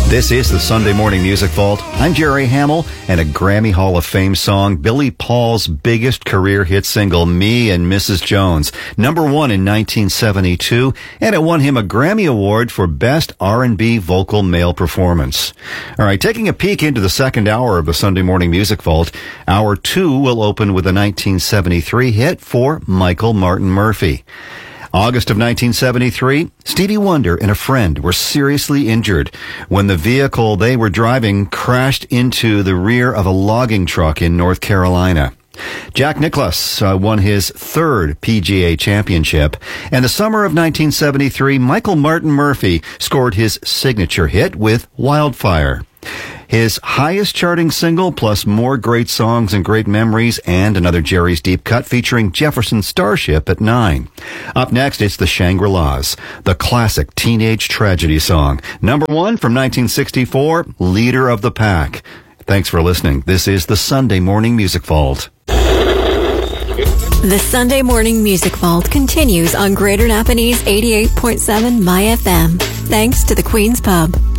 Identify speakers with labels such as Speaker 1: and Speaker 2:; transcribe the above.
Speaker 1: This is the Sunday Morning Music Vault. I'm Jerry Hamill, and a Grammy Hall of Fame song, Billy Paul's biggest career hit single, Me and Mrs. Jones, number one in 1972, and it won him a Grammy Award for Best R&B Vocal Male Performance. All right, taking a peek into the second hour of the Sunday Morning Music Vault, Hour 2 will open with a 1973 hit for Michael Martin Murphey. August of 1973, Stevie Wonder and a friend were seriously injured when the vehicle they were driving crashed into the rear of a logging truck in North Carolina. Jack Nicklaus won his third PGA championship, and the summer of 1973, Michael Martin Murphey scored his signature hit with Wildfire. His highest charting single, plus more great songs and great memories, and another Jerry's Deep Cut featuring Jefferson Starship at 9. Up next, it's the Shangri-Las, the classic teenage tragedy song. Number one from 1964, Leader of the Pack. Thanks for listening. This is the Sunday Morning Music Vault.
Speaker 2: The Sunday Morning Music Vault continues on Greater Napanese 88.7 My FM. Thanks to the Queen's Pub.